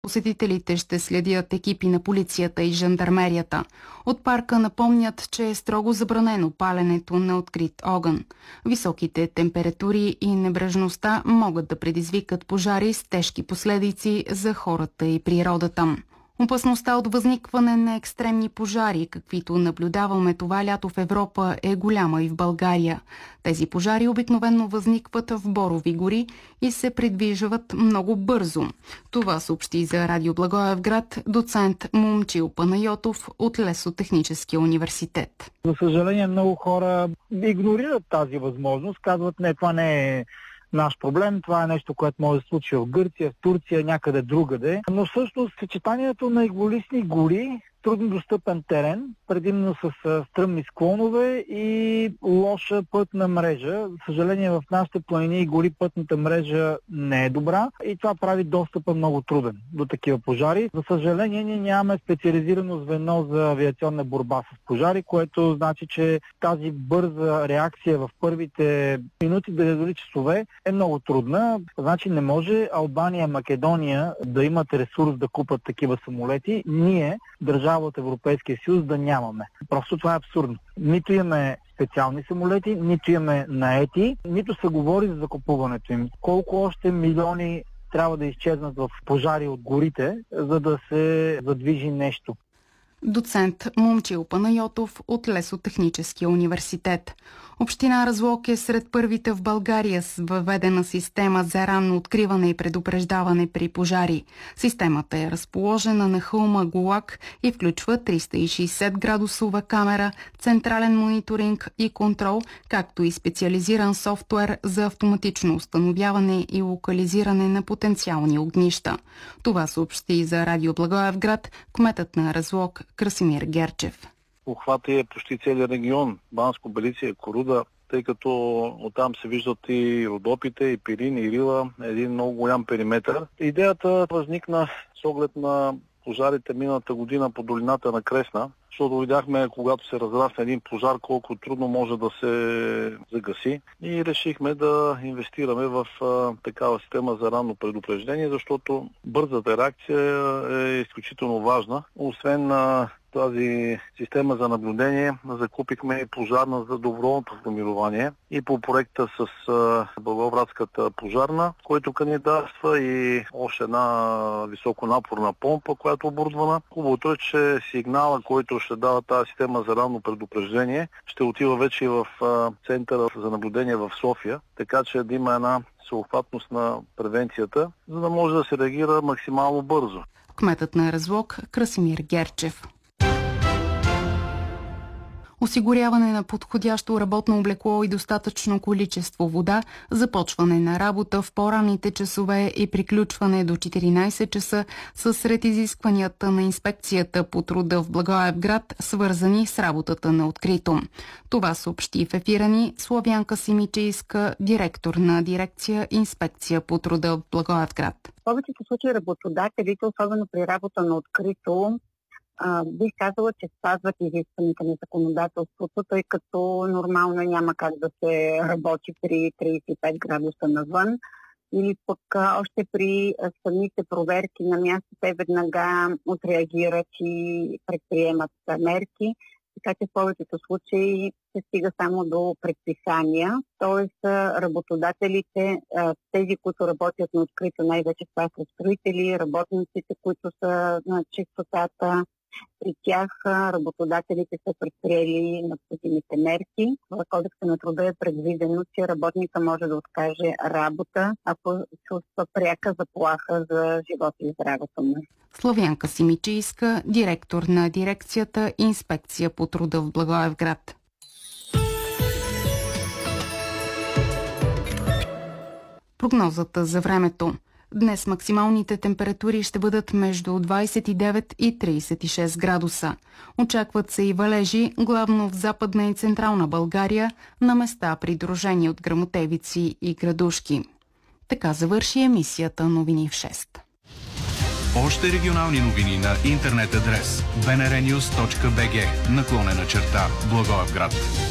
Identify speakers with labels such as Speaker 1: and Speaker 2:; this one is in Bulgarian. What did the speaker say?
Speaker 1: Посетителите ще следят екипи на полицията и жандармерията. От парка напомнят, че е строго забранено паленето на открит огън. Високите температури и небрежността могат да предизвикат пожари с тежки последици за хората и природата. Опасността от възникване на екстремни пожари, каквито наблюдаваме това лято в Европа, е голяма и в България. Тези пожари обикновено възникват в борови гори и се придвижват много бързо. Това съобщи за Радио Благоевград доцент Момчил Панайотов от Лесотехническия университет.
Speaker 2: За съжаление, много хора игнорират тази възможност, казват, не, това не е наш проблем, това е нещо, което може да се случи в Гърция, в Турция, някъде другаде. Но всъщност съчетанието на иглолистни гори, труднодостъпен терен, предимно с стръмни склонове и лоша пътна мрежа. За съжаление, в нашите планини и гори пътната мрежа не е добра и това прави достъпа много труден до такива пожари. За съжаление, ние нямаме специализирано звено за авиационна борба с пожари, което значи, че тази бърза реакция в първите минути, дори часове, е много трудна. Значи не може Албания, Македония да имат ресурс да купат такива самолети. Ние, държава от Европейския съюз, да нямаме. Просто това е абсурдно. Нито имаме специални самолети, нито имаме наети, нито се говори за закупуването им. Колко още милиони трябва да изчезнат в пожари от горите, за да се задвижи нещо.
Speaker 1: Доцент Момчил Панайотов от Лесотехническия университет. Община Разлог е сред първите в България с въведена система за ранно откриване и предупреждаване при пожари. Системата е разположена на хълма Голак и включва 360 градусова камера, централен мониторинг и контрол, както и специализиран софтуер за автоматично установяване и локализиране на потенциални огнища. Това съобщи за Радио Благоевград кметът на Разлог Красимир Герчев.
Speaker 3: Обхвата е почти целият регион, Банско, Белиция, Коруда, тъй като оттам се виждат и Родопите, и Пирин, и Рила, един много голям периметър. Идеята възникна с оглед на пожарите миналата година по долината на Кресна, защото видяхме, когато се разрасне един пожар, колко трудно може да се загаси и решихме да инвестираме в такава система за ранно предупреждение, защото бързата реакция е изключително важна. Освен на тази система за наблюдение, закупихме и пожарна за доброволното формирование и по проекта с Благоевградската пожарна, който кандидатства, и още една високонапорна помпа, която е оборудвана. Хубавото е, че сигнала, който ще дава тази система за ранно предупреждение, ще отива вече и в центъра за наблюдение в София, така че да има една всеобхватност на превенцията, за да може да се реагира максимално бързо.
Speaker 1: Кметът на Разлог Красимир Герчев. Осигуряване на подходящо работно облекло и достатъчно количество вода, започване на работа в по-ранните часове и приключване до 14 часа са сред изискванията на инспекцията по труда в Благоевград, свързани с работата на открито. Това съобщи в ефира ни Славянка Симичийска, директор на дирекция Инспекция по труда в Благоевград.
Speaker 4: В повечето случаи работодателите, особено при работа на открито, бих казала, че спазват изискването на законодателството, тъй като нормално няма как да се работи при 35 градуса навън, или пък още при самите проверки на място те веднага отреагират и предприемат мерки. Така че в повечето случаи се стига само до предписания. Тоест работодателите, тези, които работят на открито, най-вече това са строители, работниците, които са на чистотата, при тях работодателите са предприели необходимите мерки. В Кодекса на труда е предвидено, че работника може да откаже работа, ако чувства пряка заплаха за живота и здравето му.
Speaker 1: Славянка Симичийска, директор на дирекцията Инспекция по труда в Благоевград. Прогнозата за времето. Днес максималните температури ще бъдат между 29 и 36 градуса. Очакват се и валежи, главно в Западна и Централна България, на места придружени от гръмотевици и градушки. Така завърши емисията Новини в 6.
Speaker 5: Още регионални новини на интернет адрес bnrnews.bg /Благоевград.